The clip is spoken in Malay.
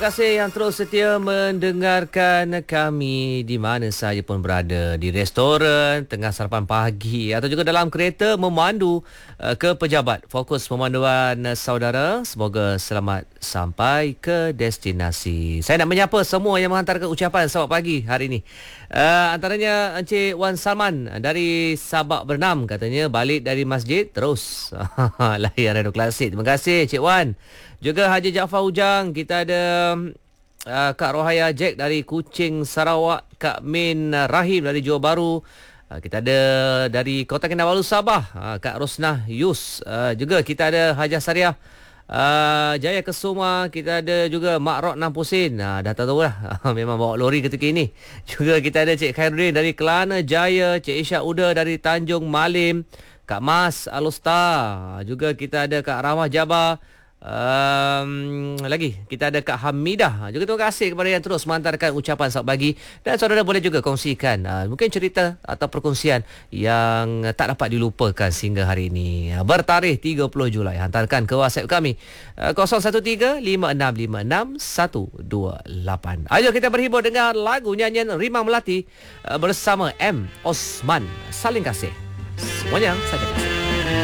kasih yang terus setia mendengarkan kami di mana sahaja pun berada, di restoran, tengah sarapan pagi atau juga dalam kereta memandu ke pejabat. Fokus pemanduan saudara, semoga selamat sampai ke destinasi. Saya nak menyapa semua yang menghantarkan ucapan selamat pagi hari ini. Antaranya Encik Wan Salman dari Sabak Bernam, katanya balik dari masjid terus layan Radio Klasik. Terima kasih Encik Wan. Juga Haji Jaafar Ujang, kita ada Kak Rohaya Jack dari Kuching, Sarawak, Kak Min Rahim dari Johor Bahru. Kita ada dari Kota Kinabalu, Sabah, Kak Rosnah Yus. Juga kita ada Hajah Sariah Jaya Kesuma. Kita ada juga Mak Rok Nampusin. Dah tahu lah memang bawa lori ketika ini. Juga kita ada Cik Khairuddin dari Kelana Jaya, Cik Isyak Uda dari Tanjung Malim, Kak Mas Alustar. Juga kita ada Kak Ramah Jabar. Lagi kita ada Kak Hamidah. Juga terima kasih kepada yang terus menghantarkan ucapan selamat pagi. Dan saudara boleh juga kongsikan mungkin cerita atau perkongsian yang tak dapat dilupakan sehingga hari ini, bertarikh 30 Julai. Hantarkan ke WhatsApp kami 01135656 128. Ayo kita berhibur dengan lagu nyanyian Rimang Melati bersama M. Osman. Saling kasih. Semuanya saja kasih.